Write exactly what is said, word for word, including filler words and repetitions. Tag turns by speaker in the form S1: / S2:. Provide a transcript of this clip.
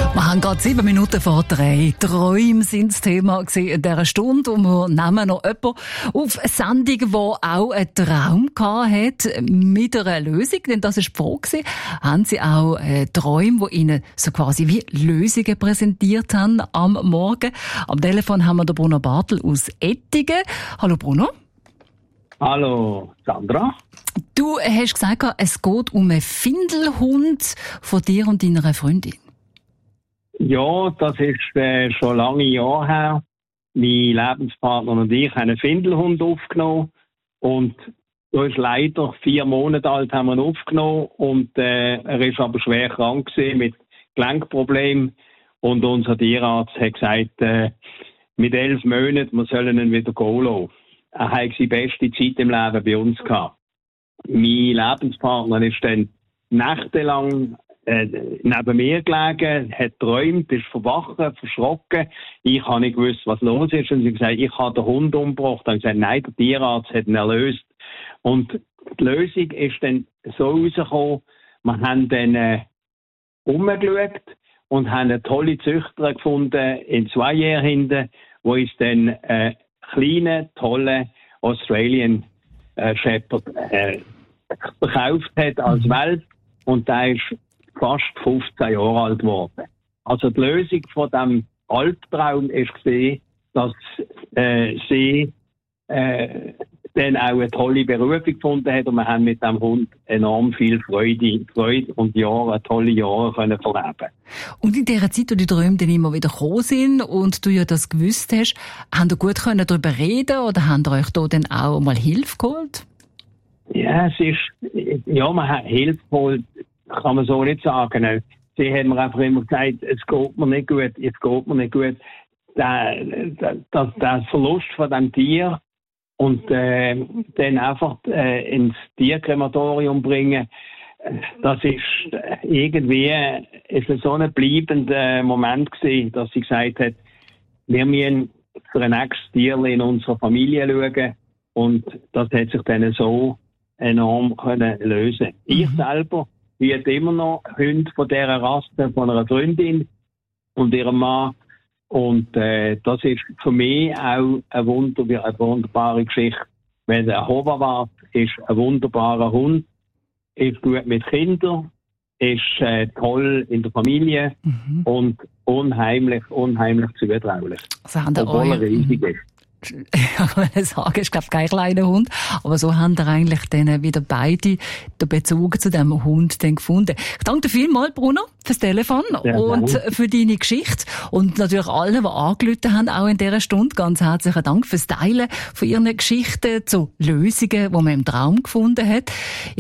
S1: Wir haben gerade sieben Minuten vor drei. Träume sind das Thema in dieser Stunde. Und wir nehmen noch jemanden auf eine Sendung, die auch einen Traum hatte mit einer Lösung. Denn das war die Frage. Haben Sie auch Träume, die Ihnen so quasi wie Lösungen präsentiert haben am Morgen? Am Telefon haben wir den Bruno Bartel aus Ettigen. Hallo Bruno.
S2: Hallo Sandra.
S1: Du hast gesagt, es geht um einen Findelhund von dir und deiner Freundin.
S2: Ja, das ist äh, schon lange Jahre her. Mein Lebenspartner und ich haben einen Findelhund aufgenommen. Und er ist leider vier Monate alt, haben wir ihn aufgenommen. Und äh, er ist aber schwer krank gewesen mit Gelenkproblemen. Und unser Tierarzt hat gesagt, äh, mit elf Monaten, wir sollen ihn wieder gehen lassen. Er hat seine beste Zeit im Leben bei uns gehabt. Mein Lebenspartner ist dann nächtelang äh, neben mir gelegen, hat geträumt, ist verwacht, verschrocken. Ich habe nicht gewusst, was los ist. Und sie hat gesagt, ich habe den Hund umgebracht. Und ich habe gesagt, nein, der Tierarzt hat ihn erlöst. Und die Lösung ist dann so rausgekommen, wir haben dann äh, umgeschaut und haben eine tolle Züchterin gefunden in zwei Jahren hinten, wo uns dann äh, kleine, tolle Australian äh, Shepherd äh, verkauft hat als Welt, und der ist fast fünfzehn Jahre alt geworden. Also die Lösung von diesem Albtraum ist gesehen, dass äh, sie äh, dann auch eine tolle Berufung gefunden hat, und wir haben mit dem Hund enorm viel Freude, Freude und Jahre, tolle Jahre können verleben.
S1: Und in dieser Zeit, wo die Träume dann immer wieder gekommen sind und du ja das gewusst hast, habt ihr gut können darüber reden oder habt ihr euch da dann auch mal Hilfe geholt?
S2: Ja, es ist, ja, man hat Hilfe geholt, kann man so nicht sagen. Sie haben mir einfach immer gesagt, es geht mir nicht gut, es geht mir nicht gut. Der, der, der, der Verlust von dem Tier und äh, dann einfach äh, ins Tierkrematorium bringen, das ist äh, irgendwie ist so ein bleibender Moment gewesen, dass sie gesagt hat, wir müssen für ein nächstes Tier in unserer Familie schauen, und das hat sich dann so enorm können lösen. Mhm. Ich selber hüte immer noch Hunde von dieser Rasse, von einer Freundin und ihrem Mann. Und äh, das ist für mich auch eine, Wunder, eine wunderbare Geschichte. Weil der Hoverwart ist ein wunderbarer Hund, ist gut mit Kindern, ist äh, toll in der Familie, mhm, und unheimlich, unheimlich zutraulich.
S1: Also
S2: obwohl er riesig ist.
S1: Ich wollte sagen, ich glaube kein kleiner Hund, aber so haben wir eigentlich dann wieder beide den Bezug zu diesem Hund dann gefunden. Ich danke dir vielmals, Bruno, fürs Telefon ja, und für deine Geschichte, und natürlich allen, die angerufen haben, auch in dieser Stunde, ganz herzlichen Dank fürs Teilen von ihren Geschichten zu Lösungen, die man im Traum gefunden hat.